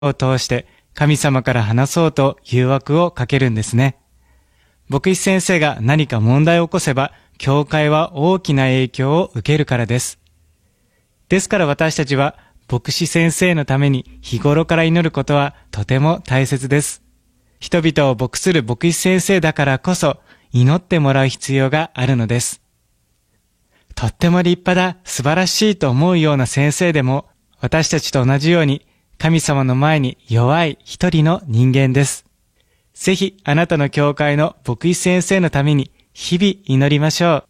を通して神様から話そうと誘惑をかけるんですね。牧師先生が何か問題を起こせば、教会は大きな影響を受けるからです。ですから私たちは牧師先生のために日頃から祈ることはとても大切です。人々を牧する牧師先生だからこそ祈ってもらう必要があるのです。とっても立派だ、素晴らしいと思うような先生でも、私たちと同じように神様の前に弱い一人の人間です。ぜひあなたの教会の牧師先生のために日々祈りましょう。